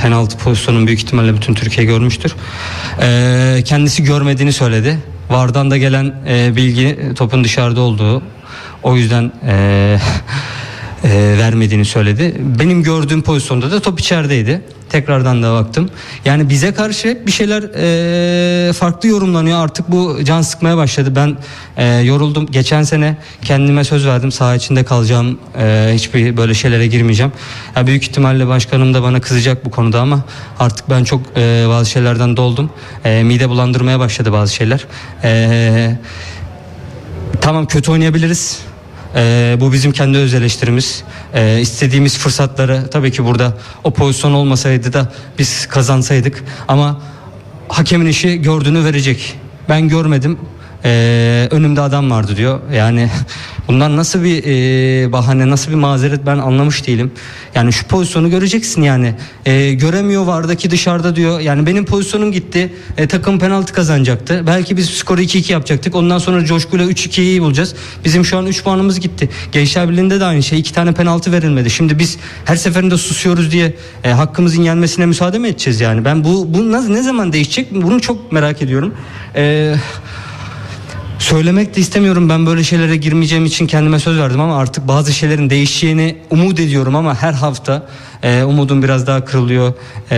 penaltı pozisyonunu büyük ihtimalle bütün Türkiye görmüştür. Kendisi görmediğini söyledi. VAR'dan da gelen bilgi topun dışarıda olduğu. O yüzden vermediğini söyledi. Benim gördüğüm pozisyonda da top içerideydi. Tekrardan da baktım. Yani bize karşı hep bir şeyler farklı yorumlanıyor. Artık bu can sıkmaya başladı. Ben yoruldum. Geçen sene kendime söz verdim. Saha içinde kalacağım. Hiçbir böyle şeylere girmeyeceğim. Yani büyük ihtimalle başkanım da bana kızacak bu konuda ama artık ben çok bazı şeylerden doldum. Mide bulandırmaya başladı bazı şeyler. Tamam, kötü oynayabiliriz. Bu bizim kendi öz eleştirimiz. İstediğimiz fırsatları, tabii ki burada o pozisyon olmasaydı da biz kazansaydık, ama hakemin işi gördüğünü verecek. Ben görmedim. Önümde adam vardı diyor. Yani bunlar nasıl bir bahane, nasıl bir mazeret, ben anlamış değilim. Yani şu pozisyonu göreceksin yani. Göremiyor, vardaki dışarıda diyor. Yani benim pozisyonum gitti. Takım penaltı kazanacaktı. Belki biz skoru 2-2 yapacaktık. Ondan sonra coşkuyla 3-2'yi bulacağız. Bizim şu an 3 puanımız gitti. Gençler Birliği'nde de aynı şey. 2 tane penaltı verilmedi. Şimdi biz her seferinde susuyoruz diye hakkımızın yenmesine müsaade mi edeceğiz yani? Ben bu ne zaman değişecek? Bunu çok merak ediyorum. Söylemek de istemiyorum, ben böyle şeylere girmeyeceğim için kendime söz verdim, ama artık bazı şeylerin değişeceğini umut ediyorum, ama her hafta umudum biraz daha kırılıyor.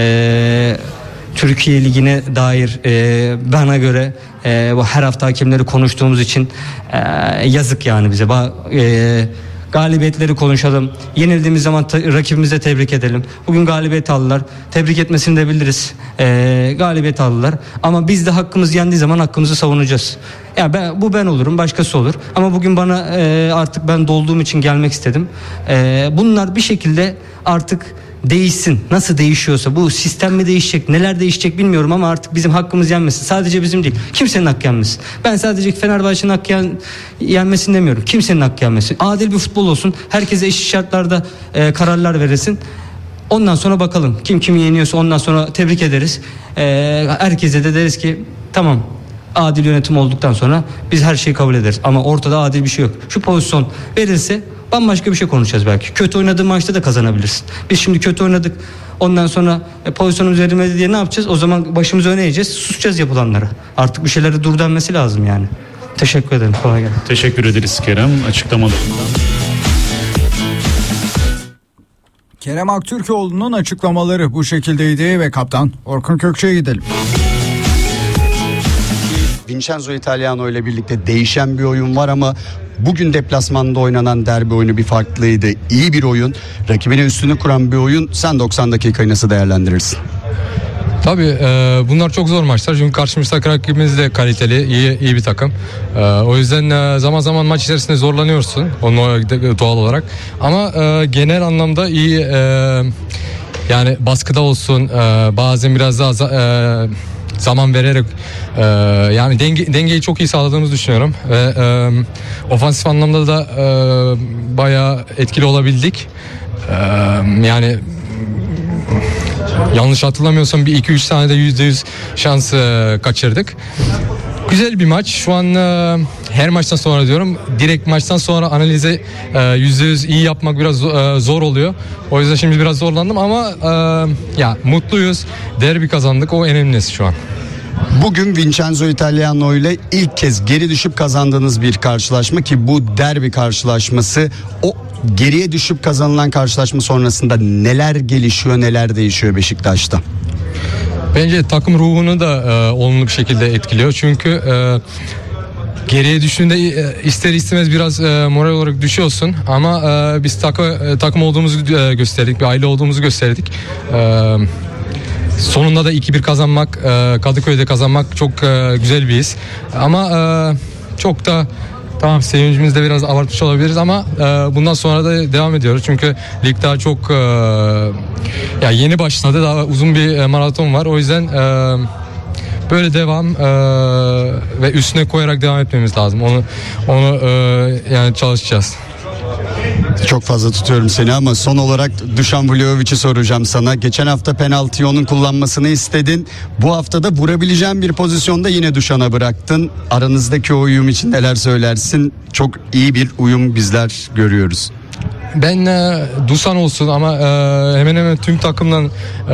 Türkiye Ligi'ne dair bana göre bu her hafta hakemleri konuştuğumuz için yazık yani bize. Galibiyetleri konuşalım. Yenildiğimiz zaman rakibimize tebrik edelim. Bugün galibiyet aldılar. Tebrik etmesini de biliriz. Galibiyet aldılar. Ama biz de hakkımız yendiği zaman hakkımızı savunacağız. Ya bu ben olurum, başkası olur. Ama bugün bana artık ben dolduğum için gelmek istedim. Bunlar bir şekilde artık değişsin. Nasıl değişiyorsa, bu sistem mi değişecek, neler değişecek bilmiyorum, ama artık bizim hakkımız yenmesin. Sadece bizim değil, kimsenin hakkı yenmesin. Ben sadece Fenerbahçe'nin hakkı yenmesin demiyorum. Kimsenin hakkı yenmesin. Adil bir futbol olsun. Herkese eşit şartlarda kararlar verilsin. Ondan sonra bakalım kim kimi yeniyorsa ondan sonra tebrik ederiz. Herkese de deriz ki tamam, adil yönetim olduktan sonra biz her şeyi kabul ederiz. Ama ortada adil bir şey yok. Şu pozisyon verilse bambaşka bir şey konuşacağız belki. Kötü oynadığın maçta da kazanabilirsin. Biz şimdi kötü oynadık. Ondan sonra pozisyonumuz verilmedi diye ne yapacağız? O zaman başımızı öne eğeceğiz. Susacağız yapılanlara. Artık bir şeyleri dur denmesi lazım yani. Teşekkür ederim. Kolay gelsin. Teşekkür ederiz Kerem açıklamalarından. Kerem Aktürkoğlu'nun açıklamaları bu şekildeydi ve kaptan Orkun Kökçe'ye gidelim. Vincenzo Italiano ile birlikte değişen bir oyun var, ama bugün deplasmanda oynanan derbi oyunu bir farklıydı. İyi bir oyun, rakibine üstünü kuran bir oyun. Sen 90 dakikayı nasıl değerlendirirsin? Tabii bunlar çok zor maçlar, çünkü karşımızdaki rakibimiz de kaliteli, iyi bir takım. O yüzden zaman zaman maç içerisinde zorlanıyorsun, onu doğal olarak. Ama genel anlamda iyi, yani baskıda olsun, bazen biraz daha zaman vererek yani dengeyi çok iyi sağladığımızı düşünüyorum ve ofansif anlamda da bayağı etkili olabildik. Yani yanlış hatırlamıyorsam bir 2-3 tane de %100 şans kaçırdık. Güzel bir maç. Şu an her maçtan sonra diyorum, direkt maçtan sonra analize %100 iyi yapmak biraz zor oluyor. O yüzden şimdi biraz zorlandım, ama ya mutluyuz. Derbi kazandık, o önemlisi şu an. Bugün Vincenzo Italiano ile ilk kez geri düşüp kazandığınız bir karşılaşma, ki bu derbi karşılaşması. O geriye düşüp kazanılan karşılaşma sonrasında neler gelişiyor, neler değişiyor Beşiktaş'ta? Bence takım ruhunu da olumlu bir şekilde etkiliyor. Çünkü geriye düştüğünde ister istemez biraz moral olarak düşüyorsun. Ama biz takım olduğumuzu gösterdik, bir aile olduğumuzu gösterdik. Sonunda da 2-1 kazanmak, Kadıköy'de kazanmak çok güzel bir his. Ama çok da tamam, sevincimizde biraz abartmış olabiliriz, ama bundan sonra da devam ediyoruz. Çünkü lig daha çok ya yeni başladı, daha uzun bir maraton var. O yüzden böyle devam ve üstüne koyarak devam etmemiz lazım. Onu yani çalışacağız. Çok fazla tutuyorum seni, ama son olarak Dušan Vlahovic'i soracağım sana. Geçen hafta penaltıyı onun kullanmasını istedin. Bu hafta da vurabileceğin bir pozisyonda yine Dušan'a bıraktın. Aranızdaki o uyum için neler söylersin? Çok iyi bir uyum bizler görüyoruz. Ben Dušan olsun ama hemen hemen tüm takımdan